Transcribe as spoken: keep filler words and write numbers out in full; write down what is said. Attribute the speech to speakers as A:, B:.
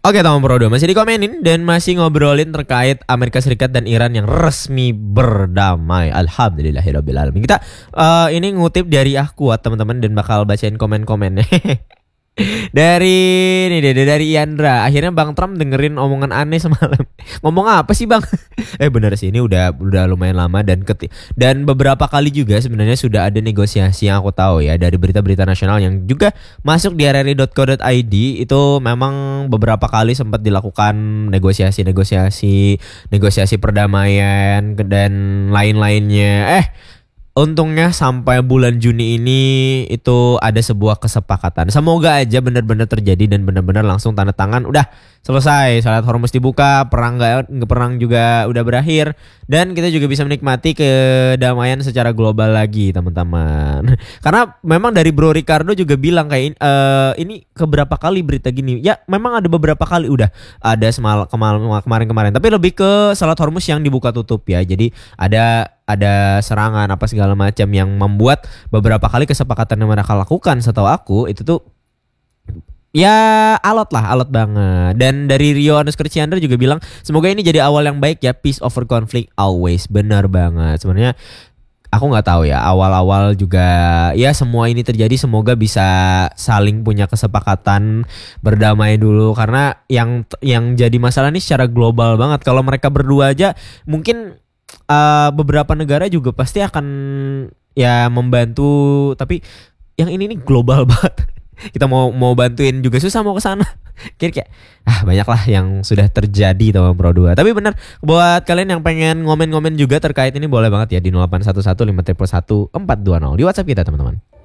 A: Oke teman Pro dua masih dikomenin dan masih ngobrolin terkait Amerika Serikat dan Iran yang resmi berdamai. Alhamdulillahirabbil alamin. Kita uh, ini ngutip dari Ahkuat teman-teman dan bakal bacain komen-komennya. Dari ini deh dari Yandra. Akhirnya Bang Trump dengerin omongan aneh semalam. Ngomong apa sih Bang? eh bener sih ini udah udah lumayan lama dan keti dan beberapa kali juga sebenarnya sudah ada negosiasi yang aku tahu ya dari berita-berita nasional yang juga masuk di r r i dot co dot i d. Itu memang beberapa kali sempat dilakukan negosiasi-negosiasi, negosiasi perdamaian dan lain-lainnya. Eh Untungnya sampai bulan Juni ini itu ada sebuah kesepakatan. Semoga aja benar-benar terjadi dan benar-benar langsung tanda tangan. Udah selesai, Selat Hormuz dibuka, perang gak, perang juga udah berakhir. Dan kita juga bisa menikmati kedamaian secara global lagi teman-teman. Karena memang dari Bro Ricardo juga bilang kayak e, ini keberapa kali berita gini. Ya memang ada beberapa kali udah ada semal kemarin-kemarin. Tapi lebih ke Selat Hormuz yang dibuka tutup ya. Jadi ada ada serangan apa segala macam yang membuat beberapa kali kesepakatan yang mereka lakukan setahu aku itu tuh ya alot lah, alot banget. Dan dari Rio underscore Ciandra juga bilang semoga ini jadi awal yang baik ya, peace over conflict always. Benar banget. Sebenarnya aku nggak tahu ya, awal-awal juga ya semua ini terjadi semoga bisa saling punya kesepakatan berdamai dulu, karena yang yang jadi masalah ini secara global banget. Kalau mereka berdua aja mungkin Uh, beberapa negara juga pasti akan ya membantu, tapi yang ini nih global banget. Kita mau mau bantuin juga susah mau ke sana. Kira kayak ah banyak lah yang sudah terjadi teman Pro dua. Tapi benar buat kalian yang pengen ngomen-ngomen juga terkait ini boleh banget ya di nol delapan satu satu lima satu satu empat dua nol di WhatsApp kita teman-teman.